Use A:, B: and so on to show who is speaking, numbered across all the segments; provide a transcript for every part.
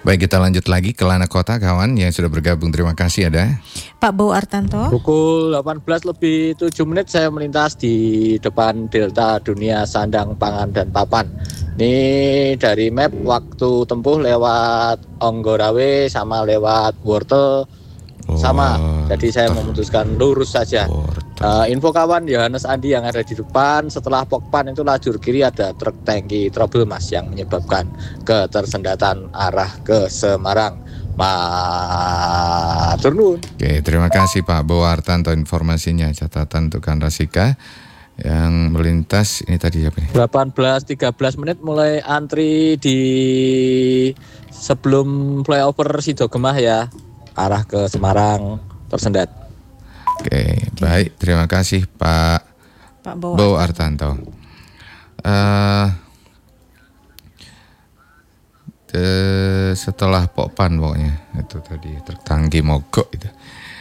A: Baik, kita lanjut lagi ke Lana Kota, kawan yang sudah bergabung. Terima kasih ada
B: Pak Bowo Artanto.
C: Pukul 18:07 saya melintas di depan Delta Dunia Sandang Pangan dan Papan. Ini dari map waktu tempuh lewat Onggorawe sama lewat Wortel sama. Jadi saya memutuskan lurus saja. Info kawan Yohanes Andi yang ada di depan, setelah Pokpan itu lajur kiri ada truk tangki trouble mas yang menyebabkan ketersendatan arah ke Semarang. Matur nuwun.
A: Oke, terima kasih Pak Bowo Artanto informasinya. Catatan untuk Rasika yang melintas ini tadi apa nih?
C: 18:13 mulai antri di sebelum flyover Sidogemah ya, arah ke Semarang tersendat.
A: Oke, baik, terima kasih Pak Bowo Artanto. Setelah Pokpan pokoknya itu tadi tertanggi mogok itu.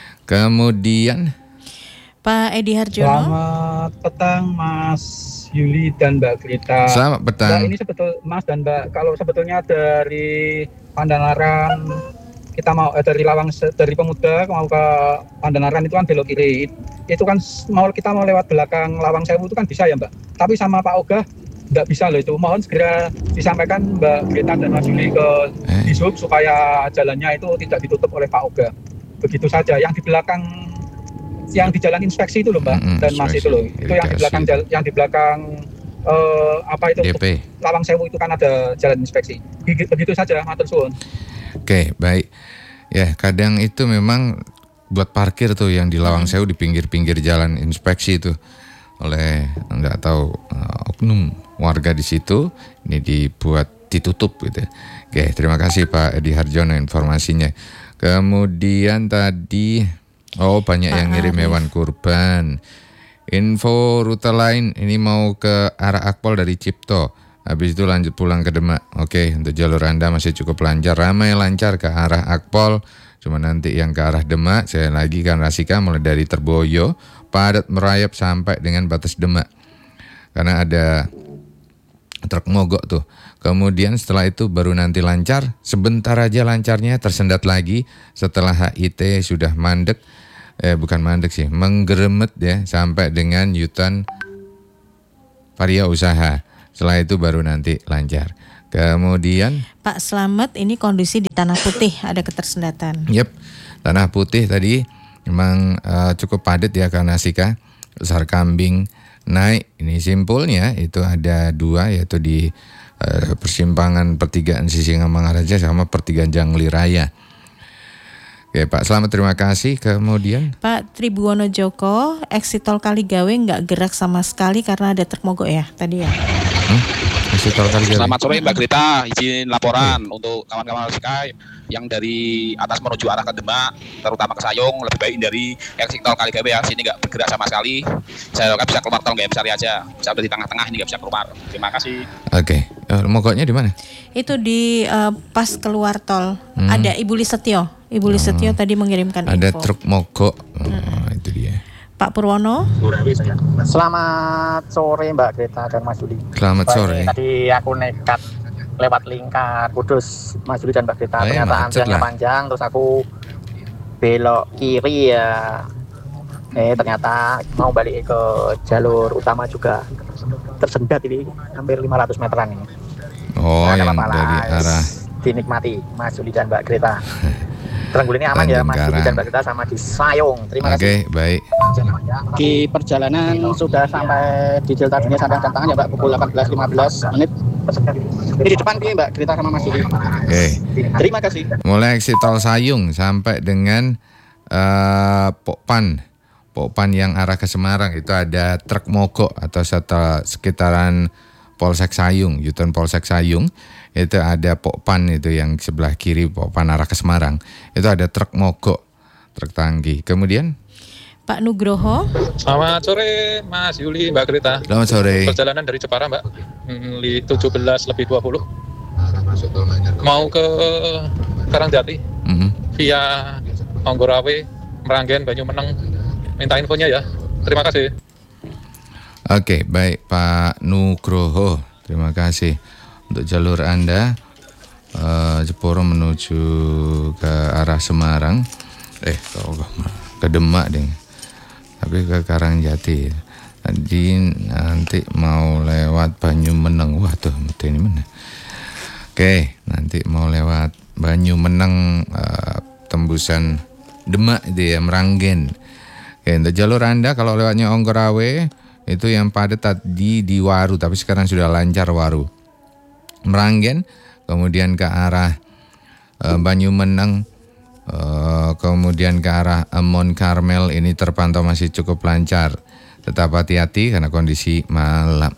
A: Kemudian
B: Pak Edi Harjono.
D: Selamat petang Mas Yuli dan Mbak Grita.
A: Selamat petang.
D: Nah, ini Mas dan Mbak, kalau sebetulnya dari Pandanaran kita mau dari Pemuda mau ke Pandanaran itu kan belok kiri. Itu kan kita mau lewat belakang Lawang Sewu itu kan bisa ya Mbak. Tapi sama Pak Ogah tidak bisa loh itu. Mohon segera disampaikan Mbak Grita dan Mas Yuli ke Dishub supaya jalannya itu tidak ditutup oleh Pak Ogah. Begitu saja. Yang di belakang yang di jalan inspeksi itu loh Mbak dan Mas itu loh. Itu yang di belakang apa itu
A: DP.
D: Lawang Sewu itu kan ada jalan inspeksi. Begitu saja, matur suwun.
A: Oke, baik. Ya, kadang itu memang buat parkir tuh yang di Lawang Sewu di pinggir-pinggir jalan inspeksi itu oleh enggak tahu oknum warga di situ, ini ditutup gitu. Oke, terima kasih Pak Edi Harjono informasinya. Kemudian tadi banyak yang ngirim hewan kurban. Info rute lain ini mau ke arah Akpol dari Cipto. Habis itu lanjut pulang ke Demak. Oke, untuk jalur Anda masih cukup lancar. Ramai lancar ke arah Akpol. Cuma nanti yang ke arah Demak, saya lagi kan Rasika mulai dari Terboyo, padat merayap sampai dengan batas Demak. Karena ada truk mogok tuh. Kemudian setelah itu baru nanti lancar. Sebentar aja lancarnya tersendat lagi setelah HIT sudah mandek. Bukan mandek sih, menggeremet ya sampai dengan Yutan Varia Usaha. Setelah itu baru nanti lancar. Kemudian
B: Pak Slamet, ini kondisi di Tanah Putih ada ketersendatan.
A: Yep, Tanah Putih tadi memang cukup padat ya karena Sika. Besar Kambing naik. Ini simpulnya itu ada dua, yaitu di persimpangan pertigaan Sisingamangaraja sama pertigaan Jangli Raya. Oke Pak, selamat, terima kasih. Kemudian
B: Pak Tribuwono Joko, exit tol Kaligawe nggak gerak sama sekali karena ada truk mogok ya tadi ya.
A: Exit tol Kaligawe.
E: Selamat sore Mbak Grita, izin laporan untuk kawan-kawan Sky yang dari atas menuju arah ke Demak, terutama ke Sayung, lebih baik dari exit tol Kaligawe ya. Sini nggak bergerak sama sekali. Saya harapkan bisa keluar tol nggak besar aja. Saya udah di tengah-tengah ini nggak bisa keluar. Terima kasih.
A: Oke, mogoknya di mana?
B: Itu di pas keluar tol. Ada Ibu Lisetio. Ibu Lisetio tadi mengirimkan
A: ada
B: info.
A: truk mogok. Itu dia.
B: Pak Purwono.
F: Selamat sore Mbak Greta dan Mas Yuli.
A: Selamat sore.
F: Tadi aku nekat lewat Lingkar Kudus, Mas Yuli dan Mbak Greta. Ternyata antriannya panjang, terus aku belok kiri ya. Ternyata mau balik ke jalur utama juga tersendat ini hampir 500 meteran ini.
A: Yang dari arah
F: dinikmati Mas Yuli dan Mbak Greta. Terenggulinnya aman ya Mas Yuli dan Mbak Greta sama di Sayung. Terima kasih.
A: Oke, baik.
F: Di perjalanan sudah sampai di Delta Dunia Sandang dan Pangan ya Mbak, pukul 18:15 menit. Ini di depan nih Mbak Greta sama Mas Yuli.
A: Oke.
F: Terima kasih.
A: Mulai exit tol Sayung sampai dengan Pokpan yang arah ke Semarang itu ada truk mogok atau sekitaran Polsek Sayung, Yuton Polsek Sayung. Itu ada Pokpan itu yang sebelah kiri, Pokpan arah ke Semarang. Itu ada truk mogok, truk tangki. Kemudian
B: Pak Nugroho.
G: Selamat sore Mas Yuli, Mbak Grita.
A: Selamat sore.
G: Perjalanan dari Jepara Mbak, 17:20. Mau ke Karangjati, via Onggorawe, Meranggen, Banyumeneng. Minta infonya ya. Terima kasih.
A: Oke, baik Pak Nugroho. Terima kasih untuk jalur Anda. Jeporo menuju ke arah Semarang, ke Demak deh, tapi ke Karangjati. Tadi nanti mau lewat Banyumeneng, waduh, ini mana? Oke, nanti mau lewat Banyumeneng, tembusan Demak itu ya, Meranggen. Oke, untuk jalur Anda kalau lewatnya Onggorawe itu yang padat tadi di Waru, tapi sekarang sudah lancar Waru. Meranggen, kemudian ke arah Banyumeneng, kemudian ke arah Mon Carmel ini terpantau masih cukup lancar. Tetap hati-hati karena kondisi malam.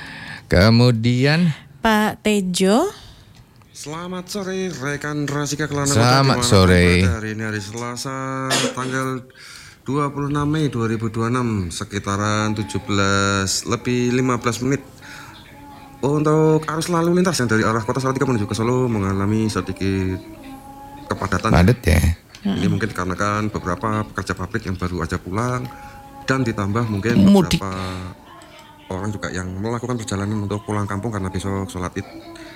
A: Kemudian
B: Pak Tejo.
H: Selamat sore rekan Rasika Kelana.
A: Selamat sore.
H: Hari ini hari Selasa tanggal 26 Mei 2026 sekitaran 17 lebih 15 menit. Untuk arus lalu lintas yang dari arah Kota Salatiga menuju ke Solo mengalami sedikit kepadatan.
A: Padat ya.
H: Ini mungkin dikarenakan beberapa pekerja pabrik yang baru aja pulang dan ditambah mungkin
A: mudik.
H: beberapa orang juga yang melakukan perjalanan untuk pulang kampung karena besok sholat Id.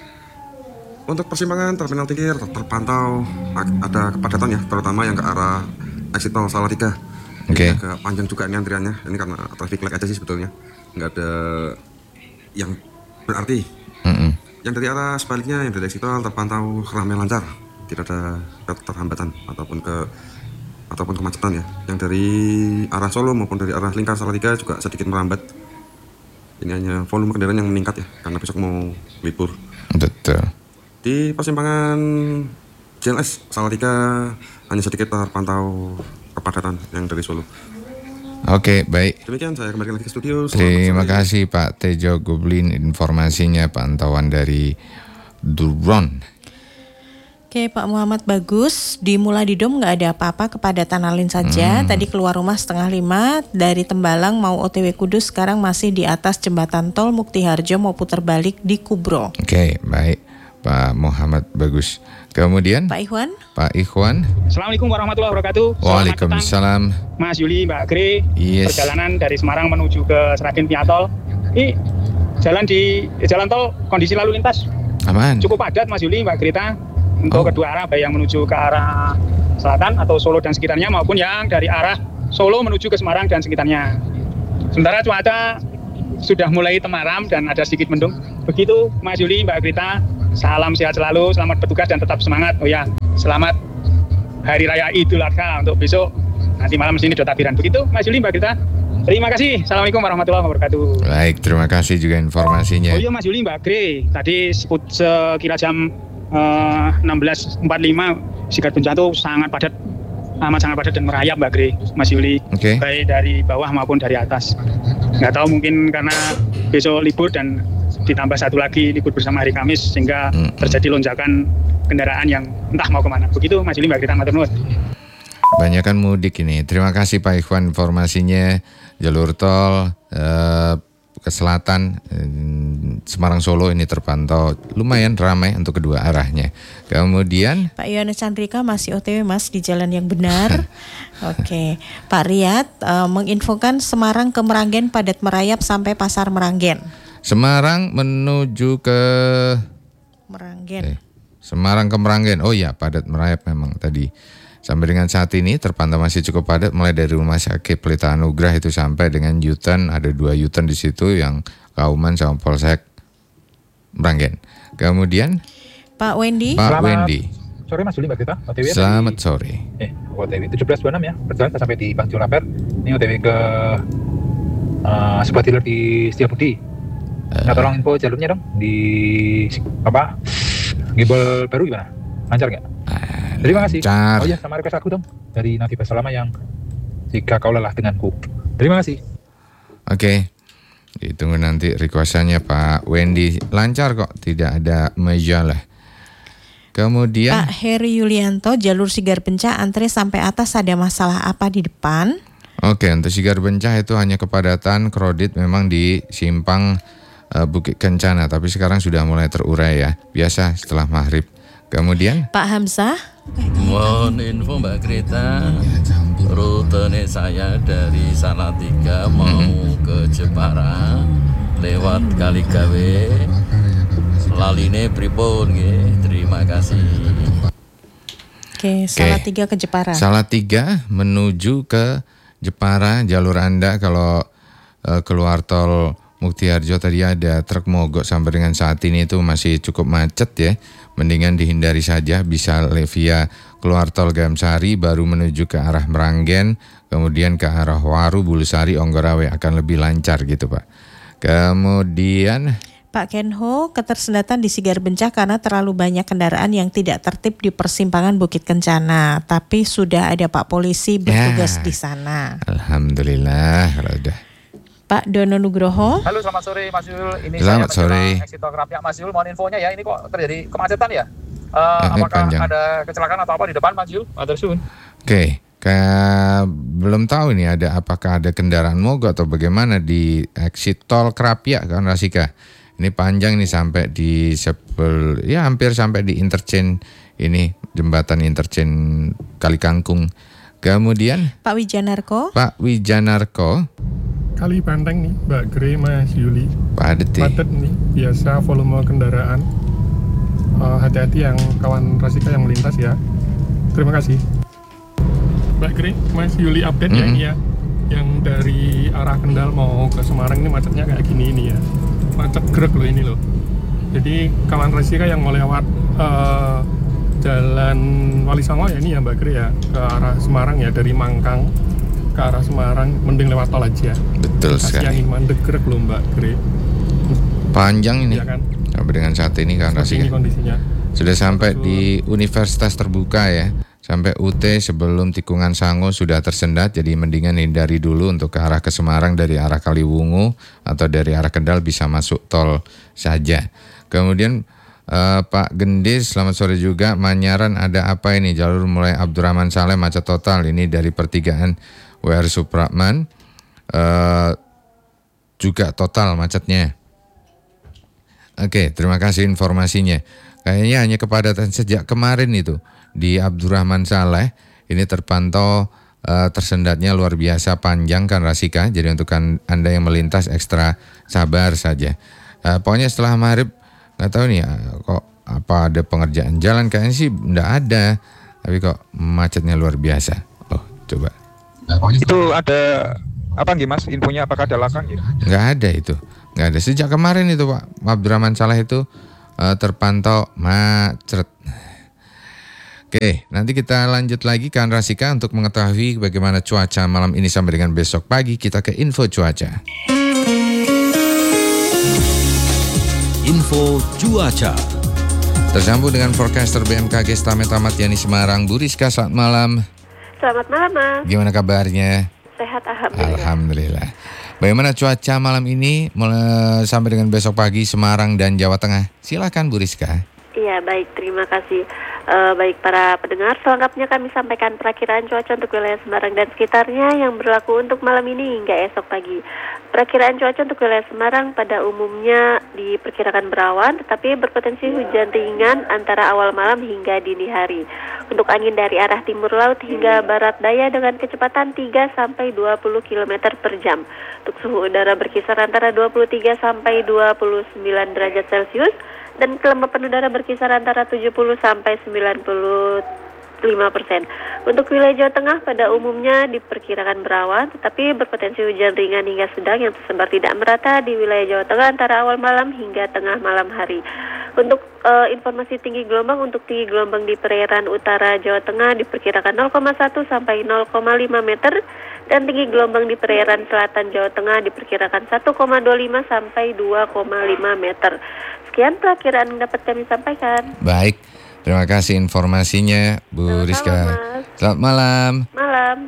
H: Untuk persimpangan Terminal Tingkir terpantau ada kepadatan ya, terutama yang ke arah exit tol Salatiga.
A: Oke.
H: Agak panjang juga ini antriannya. Ini karena traffic light aja sih sebetulnya, nggak ada yang berarti. Yang dari arah sebaliknya, yang dari exit tol terpantau ramai lancar, tidak ada keterhambatan ataupun kemacetan ya. Yang dari arah Solo maupun dari arah lingkar Salatiga juga sedikit merambat. Ini hanya volume kendaraan yang meningkat ya, karena besok mau libur.
A: Betul.
H: Di persimpangan JLS Salatiga hanya sedikit terpantau kepadatan yang dari Solo.
A: Oke, baik.
H: Demikian saya kembali lagi ke studio.
A: Terima kasih Pak Tejo Goblin informasinya, pantauan dari drone.
B: Oke, Pak Muhammad Bagus, di Muladidom nggak ada apa-apa, kepadatan alin saja. Tadi keluar rumah 4:30 dari Tembalang mau OTW Kudus, sekarang masih di atas jembatan tol Muktiharjo mau putar balik di Kubro.
A: Oke, baik Pak Muhammad Bagus. Kemudian
B: Pak Ikhwan.
A: Pak Ikhwan.
I: Assalamualaikum warahmatullahi wabarakatuh.
A: Waalaikumsalam.
I: Mas Yuli, Mbak Gre.
A: Yes.
I: Perjalanan dari Semarang menuju ke Sragen Piatol. Ini jalan tol kondisi lalu lintas
A: Aman.
I: cukup padat Mas Yuli, Mbak Greta. Untuk kedua arah, baik yang menuju ke arah selatan atau Solo dan sekitarnya maupun yang dari arah Solo menuju ke Semarang dan sekitarnya. Sementara cuaca sudah mulai temaram dan ada sedikit mendung. Begitu Mas Yuli, Mbak Greta. Salam sehat selalu, selamat bertugas dan tetap semangat. Oh ya, selamat Hari Raya Idul Adha untuk besok. Nanti malam sini udah takbiran. Begitu Mas Yuli, Mbak Greta. Terima kasih. Assalamualaikum warahmatullahi wabarakatuh.
A: Baik, terima kasih juga informasinya.
I: Oh iya Mas Yuli, Mbak Gre. Tadi sekira jam 16.45 Sigat Bencana itu sangat padat, amat sangat padat dan merayap Mbak Gre, Mas Yuli.
A: Oke.
I: Baik dari bawah maupun dari atas. Nggak tahu mungkin karena besok libur dan ditambah satu lagi libur bersama hari Kamis sehingga terjadi lonjakan kendaraan yang entah mau kemana. Begitu Mas Yuli, Mbak Gre, matur nuwun.
A: Banyakan mudik ini. Terima kasih Pak Ikhwan informasinya. Jalur tol ke selatan Semarang Solo ini terpantau lumayan ramai untuk kedua arahnya. Kemudian
B: Pak Yohanes Chandrika masih OTW Mas di jalan yang benar. Oke. Pak Riyad menginfokan Semarang ke Meranggen padat merayap sampai Pasar Meranggen.
A: Semarang menuju ke
B: Meranggen.
A: Semarang ke Meranggen. Oh ya, padat merayap memang tadi. Sampai dengan saat ini terpantau masih cukup padat mulai dari Rumah Sakit Pelita Anugrah itu sampai dengan U-turn, ada 2 U-turn di situ yang Kauman sama Polsek Meranggen. Kemudian
B: Pak Wendy.
A: Pak Wendy.
D: Sore Mas Yuli, Mbak Greta. OTW
A: Selamat sore.
D: OTW 1726 ya. Berjalan sampai di Bangjo Laper. Ini OTW ke sebuah dealer di Setiabudi. Nah, tolong info jalurnya dong di Gimbal baru gimana? Lancar nggak? Terima kasih. Oh iya, sama request aku dong dari Nafi Basalama yang jika kau lelah denganku. Terima kasih.
A: Oke. Ditunggu nanti requestannya Pak Wendy. Lancar kok, tidak ada masalah. Kemudian
B: Pak Heri Yulianto, jalur Sigar Bencah antre sampai atas, ada masalah apa di depan?
A: Oke, untuk Sigar Bencah itu hanya kepadatan kredit memang di simpang Bukit Kencana, tapi sekarang sudah mulai terurai ya. Biasa setelah maghrib. Kemudian
B: Pak Hamzah.
J: Mohon info Mbak Greta, rutenya saya dari Salatiga mau ke Jepara lewat Kaligawe, laline pripun nggih. Terima Terima kasih.
B: Oke, Salatiga ke Jepara.
A: Salatiga menuju ke Jepara, jalur Anda kalau keluar tol Muktiharjo tadi ada truk mogok sampai dengan saat ini itu masih cukup macet ya. Mendingan dihindari saja, bisa via keluar tol Gamsari baru menuju ke arah Meranggen, kemudian ke arah Waru, Bulusari, Onggorawe akan lebih lancar gitu Pak. Kemudian
B: Pak Kenho, ketersendatan di Sigar Bencah karena terlalu banyak kendaraan yang tidak tertib di persimpangan Bukit Kencana. Tapi sudah ada Pak Polisi bertugas di sana.
A: Alhamdulillah kalau udah.
B: Pak Dono Nugroho.
K: Halo, selamat sore Mas Yul. Ini
A: selamat
K: saya
A: sore.
K: Exit Tol Krapyak. Mas Yul, mohon infonya ya. Ini kok terjadi kemacetan ya? Apakah
A: panjang.
K: ada kecelakaan atau apa di depan Mas Yul? Matur suwun.
A: Oke. Belum tahu ini apakah ada kendaraan mogok atau bagaimana di exit tol Krapyak kan Rasika. Ini panjang nih sampai di hampir sampai di interchange ini, jembatan interchange Kali Kangkung. Kemudian
B: Pak Wijanarko.
L: Kali Banteng nih, Mbak Gre, Mas Yuli.
A: Padat
L: nih, biasa volume kendaraan. Hati-hati yang kawan Rasika yang melintas ya. Terima kasih. Mbak Gre, Mas Yuli update ya ini ya. Yang dari arah Kendal mau ke Semarang ini macetnya kayak gini ini ya. Macet grek loh ini loh. Jadi kawan Rasika yang mau lewat Jalan Wali Songo ya ini ya Mbak Gre ya, ke arah Semarang ya, dari Mangkang ke arah Semarang mending lewat tol aja.
A: Betul sekali.
L: Yang mandek grek loh Mbak Gre.
A: Panjang ini.
L: Ya kan?
A: Sampai dengan saat ini kan Rasika.
L: Ini kondisinya.
A: Sudah sampai di Universitas Terbuka ya. Sampai UT sebelum tikungan Sango sudah tersendat, jadi mendingan hindari dulu untuk ke arah ke Semarang dari arah Kaliwungu atau dari arah Kendal bisa masuk tol saja. Kemudian Pak Gendis, selamat sore juga. Manyaran ada apa ini? Jalur mulai Abdurrahman Saleh macet total. Ini dari pertigaan WR Supratman juga total macetnya. Oke, terima kasih informasinya. Kayaknya hanya kepadatan sejak kemarin itu di Abdurrahman Saleh ini terpantau tersendatnya luar biasa panjang kan Rasika. Jadi untuk Anda yang melintas ekstra sabar saja. Pokoknya setelah maghrib nggak tahu nih kok apa ada pengerjaan jalan, kayaknya sih nggak ada, tapi kok macetnya luar biasa. Oh coba.
M: Itu ada apa nggih Mas? Infonya apakah ada laka nggih?
A: Nggak ada itu, nggak ada sejak kemarin itu Pak Abdurrahman Saleh itu terpantau macet. Oke, nanti kita lanjut lagi ke Rasika untuk mengetahui bagaimana cuaca malam ini sampai dengan besok pagi. Kita ke info cuaca.
N: Info cuaca.
A: Tersambung dengan forecaster BMKG Stamet Ahmad Yani Semarang. Bu Rizka, selamat malam.
O: Selamat malam Mas.
A: Gimana kabarnya?
O: Sehat alhamdulillah.
A: Alhamdulillah. Bagaimana cuaca malam ini sampai dengan besok pagi Semarang dan Jawa Tengah? Silakan Bu Rizka.
O: Iya baik, terima kasih. Baik para pendengar, selengkapnya kami sampaikan perakiraan cuaca untuk wilayah Semarang dan sekitarnya yang berlaku untuk malam ini hingga esok pagi. Perakiraan cuaca untuk wilayah Semarang pada umumnya diperkirakan berawan tetapi berpotensi hujan ringan antara awal malam hingga dini hari. Untuk angin dari arah timur laut hingga barat daya dengan kecepatan 3 sampai 20 km per jam. Untuk suhu udara berkisar antara 23 sampai 29 derajat Celcius dan kelembapan udara berkisar antara 70 sampai 95%. Untuk wilayah Jawa Tengah pada umumnya diperkirakan berawan tetapi berpotensi hujan ringan hingga sedang yang tersebar tidak merata di wilayah Jawa Tengah antara awal malam hingga tengah malam hari. Untuk informasi tinggi gelombang, untuk tinggi gelombang di perairan utara Jawa Tengah diperkirakan 0,1 sampai 0,5 meter dan tinggi gelombang di perairan selatan Jawa Tengah diperkirakan 1,25 sampai 2,5 meter. Sekian perakiraan yang dapat kami sampaikan.
A: Baik, terima kasih informasinya Bu Rizka. Selamat malam.
O: Malam.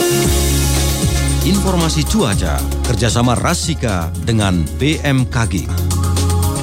N: Informasi cuaca kerjasama Rasika dengan BMKG.